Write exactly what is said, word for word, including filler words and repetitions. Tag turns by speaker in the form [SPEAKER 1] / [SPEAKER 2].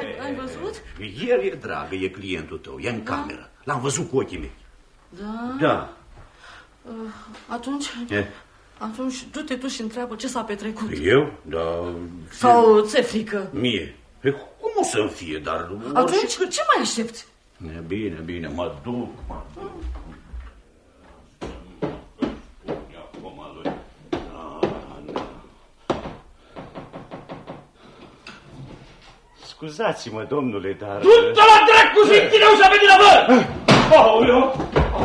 [SPEAKER 1] L-ai văzut?
[SPEAKER 2] El e dragă, e clientul tău, e în da? cameră. L-am văzut cu ochii mei.
[SPEAKER 1] Da?
[SPEAKER 2] Da.
[SPEAKER 1] Uh, atunci... E? Atunci du-te tu și întreabă ce s-a petrecut.
[SPEAKER 2] Eu? Da...
[SPEAKER 1] Sau ți-e frică?
[SPEAKER 2] Mie? E, cum o să-mi fie, dar...
[SPEAKER 1] Atunci orice... ce mai aștepți?
[SPEAKER 2] E, bine, bine, mă duc, mă duc.
[SPEAKER 3] Scuzați-mă, domnule, dar...
[SPEAKER 4] Du-te la dracu și tine ușa pe din avă!
[SPEAKER 3] Paolo!